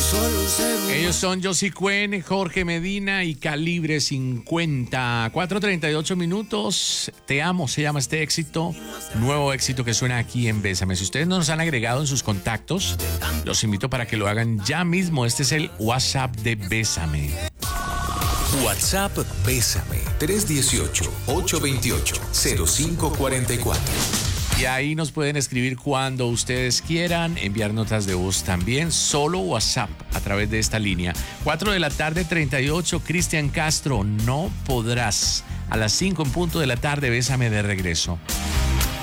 Ellos son Josie Cuen, Jorge Medina y Calibre 50. 4:38 minutos. Te amo, se llama este éxito. Nuevo éxito que suena aquí en Bésame. Si ustedes no nos han agregado en sus contactos, los invito para que lo hagan ya mismo. Este es el WhatsApp de Bésame. WhatsApp Bésame 318-828-0544. Y ahí nos pueden escribir cuando ustedes quieran, enviar notas de voz también, solo WhatsApp a través de esta línea. 4:38, Cristian Castro, no podrás. A las 5 en punto de la tarde, Bésame de regreso.